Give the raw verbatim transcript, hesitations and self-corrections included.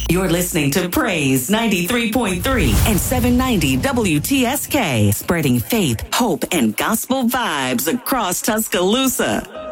You're listening to Praise ninety-three point three and seven ninety W T S K, spreading faith, hope, and gospel vibes across Tuscaloosa.